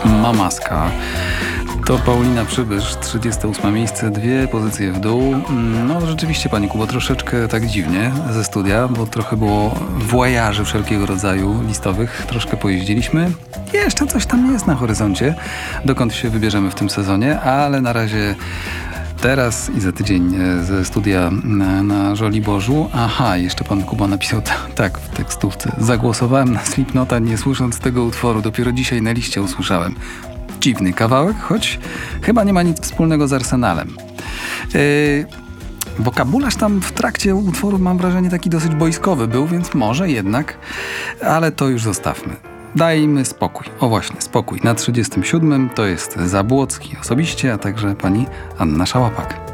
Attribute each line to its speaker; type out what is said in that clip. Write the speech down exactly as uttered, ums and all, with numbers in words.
Speaker 1: Mamaska. To Paulina Przybysz, trzydzieste ósme miejsce, dwie pozycje w dół. No rzeczywiście, pani Kubo, troszeczkę tak dziwnie ze studia, bo trochę było wojaży wszelkiego rodzaju listowych. Troszkę pojeździliśmy. Jeszcze coś tam jest na horyzoncie, dokąd się wybierzemy w tym sezonie, ale na razie teraz i za tydzień ze studia na, na Żoliborzu. Aha, jeszcze pan Kuba napisał t- tak w tekstówce. Zagłosowałem na Slipknota, nie słysząc tego utworu. Dopiero dzisiaj na liście usłyszałem. Dziwny kawałek, choć chyba nie ma nic wspólnego z Arsenalem. Yy, wokabularz tam w trakcie utworu, mam wrażenie, taki dosyć boiskowy był, więc może jednak, ale to już zostawmy. Dajmy spokój. O właśnie, spokój. Na trzydziestym siódmym to jest Zabłocki osobiście, a także pani Anna Szałapak.